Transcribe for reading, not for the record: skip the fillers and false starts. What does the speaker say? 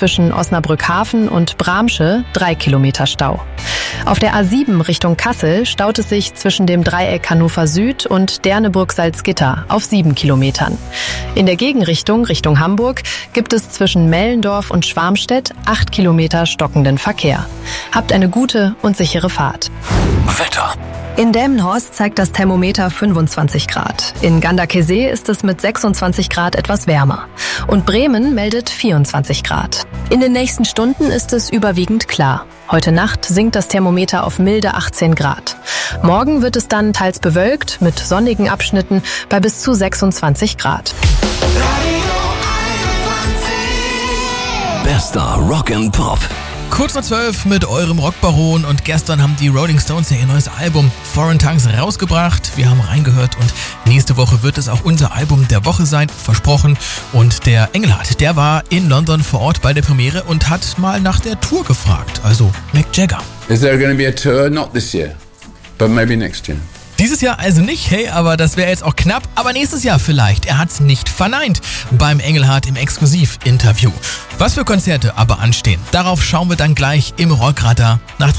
zwischen Osnabrück-Hafen und Bramsche 3 Kilometer Stau. Auf der A7 Richtung Kassel staut es sich zwischen dem Dreieck Hannover Süd und Derneburg-Salzgitter auf 7 Kilometern. In der Gegenrichtung Richtung Hamburg gibt es zwischen Mellendorf und Schwarmstedt 8 Kilometer stockenden Verkehr. Habt eine gute und sichere Fahrt. Wetter. In Delmenhorst zeigt das Thermometer 25 Grad. In Ganderkesee ist es mit 26 Grad etwas wärmer. Und Bremen meldet 24 Grad. In den nächsten Stunden ist es überwiegend klar. Heute Nacht sinkt das Thermometer auf milde 18 Grad. Morgen wird es dann teils bewölkt mit sonnigen Abschnitten bei bis zu 26 Grad. Bester Rock and Pop. Kurz nach 12 mit eurem Rockbaron und gestern haben die Rolling Stones ja ihr neues Album Foreign Tongues rausgebracht. Wir haben reingehört und nächste Woche wird es auch unser Album der Woche sein, versprochen. Und der Engelhardt, der war in London vor Ort bei der Premiere und hat mal nach der Tour gefragt, also Mick Jagger. Is there going to be a tour? Not this year, but maybe next year. Dieses Jahr also nicht, hey, aber das wäre jetzt auch knapp, aber nächstes Jahr vielleicht. Er hat's nicht verneint beim Engelhardt im Exklusiv-Interview. Was für Konzerte aber anstehen, darauf schauen wir dann gleich im Rockradar nach